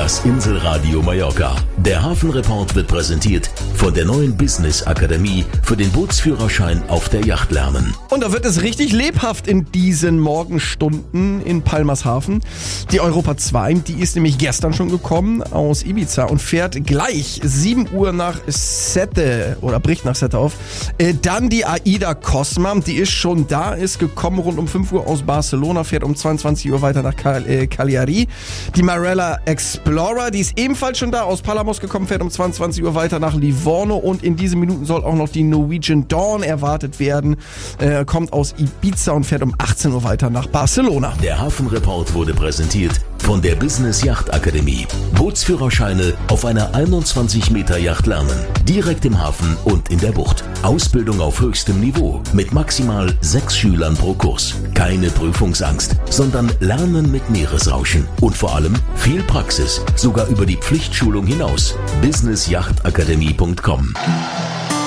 Das Inselradio Mallorca. Der Hafenreport wird präsentiert von der neuen Business Akademie für den Bootsführerschein auf der Yacht lernen. Und da wird es richtig lebhaft in diesen Morgenstunden in Palmershafen. Die Europa 2, die ist nämlich gestern schon gekommen aus Ibiza und fährt gleich 7 Uhr nach Sette oder bricht nach Sette auf. Dann die AIDA Cosma, die ist schon da, ist gekommen rund um 5 Uhr aus Barcelona, fährt um 22 Uhr weiter nach Cagliari. Die Marella Explorer, die ist ebenfalls schon da, aus Palamos gekommen, fährt um 22 Uhr weiter nach Livorno und in diesen Minuten soll auch noch die Norwegian Dawn erwartet werden. Kommt aus Ibiza und fährt um 18 Uhr weiter nach Barcelona. Der Hafenreport wurde präsentiert von der Business Yacht Akademie. Bootsführerscheine auf einer 21 Meter Yacht lernen. Direkt im Hafen und in der Bucht. Ausbildung auf höchstem Niveau mit maximal 6 Schülern pro Kurs. Keine Prüfungsangst, sondern Lernen mit Meeresrauschen. Und vor allem viel Praxis, sogar über die Pflichtschulung hinaus. businessyachtakademie.com